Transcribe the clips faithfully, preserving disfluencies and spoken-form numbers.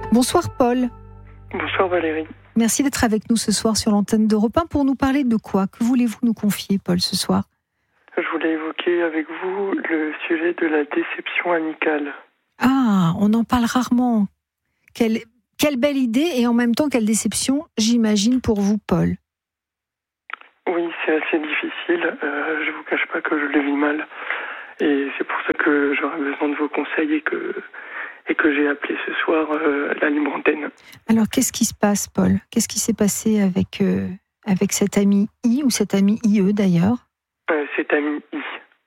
Bonsoir Paul. Bonsoir Valérie. Merci d'être avec nous ce soir sur l'antenne d'Europe un pour nous parler de quoi ? Que voulez-vous nous confier, Paul, ce soir ? Je voulais évoquer avec vous le sujet de la déception amicale. Ah, on en parle rarement. Quelle, quelle belle idée et en même temps quelle déception, j'imagine, pour vous, Paul. Oui, c'est assez difficile. Euh, je ne vous cache pas que je le vis mal. Et c'est pour ça que j'aurais besoin de vos conseils et que, et que j'ai appelé ce soir euh, la libre antenne. Alors, qu'est-ce qui se passe, Paul ? Qu'est-ce qui s'est passé avec, euh, avec cet ami I ou cet ami I E d'ailleurs ? euh, Cet ami I.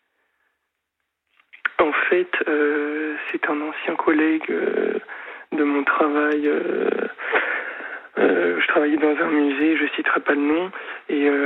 En fait, euh, c'est un ancien collègue euh, de mon travail. Euh, euh, je travaillais dans un musée, je ne citerai pas le nom. Et... Euh,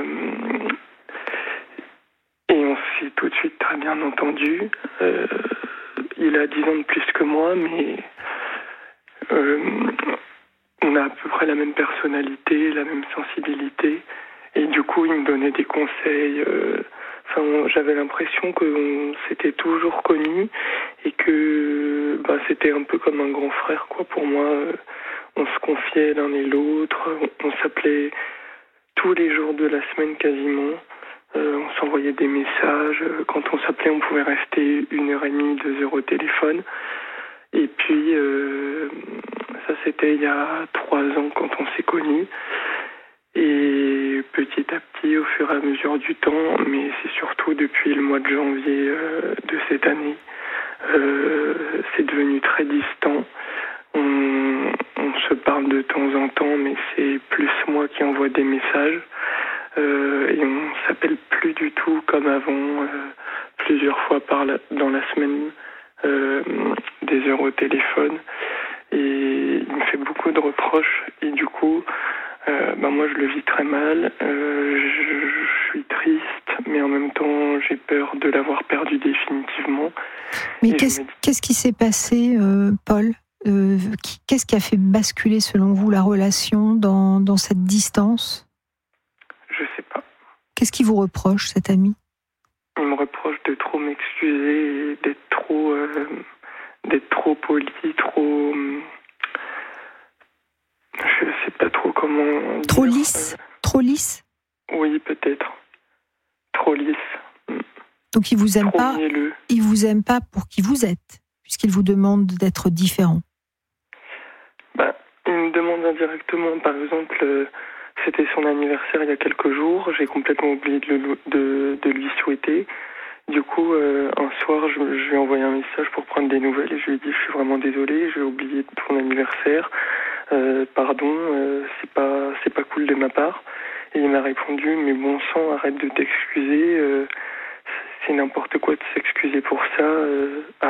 Et on s'est tout de suite très bien entendu. Euh, il a dix ans de plus que moi, mais euh, on a à peu près la même personnalité, la même sensibilité. Et du coup, il me donnait des conseils. Euh, enfin, on, j'avais l'impression qu'on s'était toujours connus et que bah, c'était un peu comme un grand frère, quoi. Pour moi, euh, on se confiait l'un et l'autre. On, on s'appelait tous les jours de la semaine quasiment. Euh, on s'envoyait des messages. Quand on s'appelait, on pouvait rester une heure et demie, deux heures au téléphone. Et puis, euh, ça c'était il y a trois ans quand on s'est connus. Et petit à petit, au fur et à mesure du temps, mais c'est surtout depuis le mois de janvier euh, de cette année, euh, c'est devenu très distant. On, on se parle de temps en temps, mais c'est plus moi qui envoie des messages. Euh, et on s'appelle plus du tout comme avant, euh, plusieurs fois par la, dans la semaine, euh, des heures au téléphone. Et il me fait beaucoup de reproches. Et du coup, euh, ben moi je le vis très mal. Euh, je, je suis triste, mais en même temps j'ai peur de l'avoir perdu définitivement. Mais qu'est-ce, dis... qu'est-ce qui s'est passé, euh, Paul ? euh, Qu'est-ce qui a fait basculer, selon vous, la relation dans, dans cette distance ? Je sais pas. Qu'est-ce qu'il vous reproche, cet ami ? Il me reproche de trop m'excuser et d'être trop, euh, d'être trop poli, trop... Euh, je sais pas trop comment... Trop dire. lisse ? Trop lisse ? Oui, peut-être. Trop lisse. Donc il vous aime trop pas. Mielleux. Il vous aime pas pour qui vous êtes, puisqu'il vous demande d'être différent. Bah, il me demande indirectement, par exemple... Euh, C'était son anniversaire il y a quelques jours. J'ai complètement oublié de, le, de, de lui souhaiter. Du coup, euh, un soir, je, je lui ai envoyé un message pour prendre des nouvelles et je lui ai dit « Je suis vraiment désolé, j'ai oublié ton anniversaire. Euh, pardon, euh, c'est pas, c'est pas cool de ma part. » Et il m'a répondu « Mais bon sang, arrête de t'excuser. Euh, c'est n'importe quoi de s'excuser pour ça. Euh, arrête. »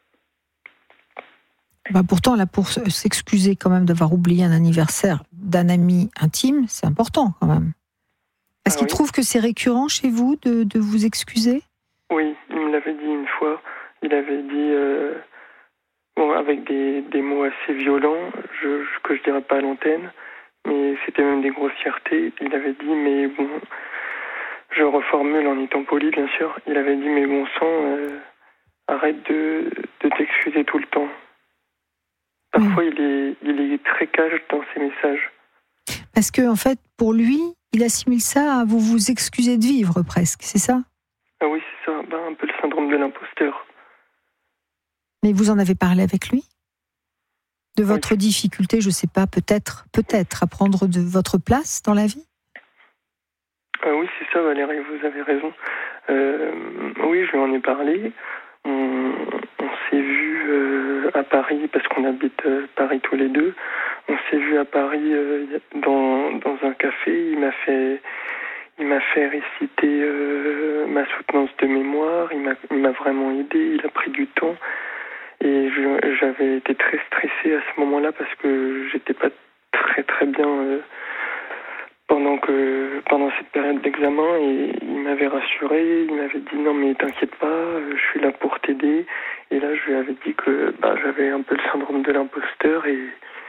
Bah pourtant, là, pour s'excuser quand même d'avoir oublié un anniversaire d'un ami intime, c'est important quand même. Est-ce ah qu'il oui. trouve que c'est récurrent chez vous de, de vous excuser ? Oui, il me l'avait dit une fois. Il avait dit, euh, bon, avec des, des mots assez violents, je, je, que je dirais pas à l'antenne, mais c'était même des grossièretés. Il avait dit, mais bon, je reformule en étant poli, bien sûr. Il avait dit, mais bon sang, euh, arrête de, de t'excuser tout le temps. Parfois, il est, il est très cash dans ses messages. Parce que, en fait, pour lui, il assimile ça à vous vous excuser de vivre, presque, c'est ça ? Ah oui, c'est ça, ben, un peu le syndrome de l'imposteur. Mais vous en avez parlé avec lui ? De votre oui. difficulté, je ne sais pas, peut-être, peut-être, à prendre de votre place dans la vie ? Ah oui, c'est ça, Valérie, vous avez raison. Euh, oui, je lui en ai parlé. On, on s'est vu euh, à Paris, parce qu'on habite euh, Paris tous les deux. On s'est vu à Paris euh, dans, dans un café. Il m'a fait, il m'a fait réciter euh, ma soutenance de mémoire. Il m'a, il m'a vraiment aidé. Il a pris du temps. Et je, j'avais été très stressé à ce moment-là parce que j'étais pas très très bien euh, pendant que pendant cette période d'examen. Et il m'avait rassuré. Il m'avait dit non mais t'inquiète pas, je suis là pour t'aider. Et là je lui avais dit que bah, j'avais un peu le syndrome de l'imposteur et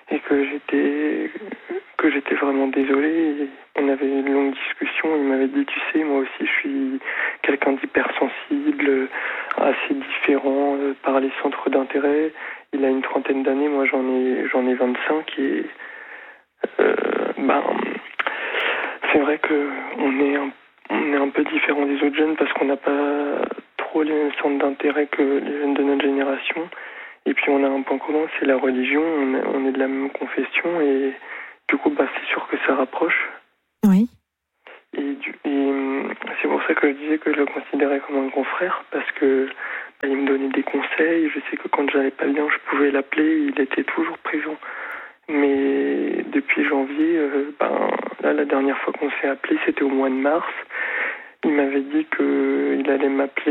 et que j'étais que j'étais vraiment désolé. Et on avait une longue discussion. Il m'avait dit, tu sais, moi aussi, je suis quelqu'un d'hypersensible, assez différent euh, par les centres d'intérêt. Il a une trentaine d'années, moi j'en ai j'en ai vingt-cinq et euh, ben c'est vrai que on est un, on est un peu différent des autres jeunes parce qu'on n'a pas trop les mêmes centres d'intérêt que les jeunes de notre génération. Et puis on a un point commun, c'est la religion. On est, on est de la même confession et du coup, bah c'est sûr que ça rapproche. Oui. Et, du, et c'est pour ça que je disais que je le considérais comme un grand frère parce que bah, il me donnait des conseils. Je sais que quand j'allais pas bien, je pouvais l'appeler. Il était toujours présent. Mais depuis janvier, euh, ben, là, la dernière fois qu'on s'est appelé, c'était au mois de mars. Il m'avait dit qu'il allait m'appeler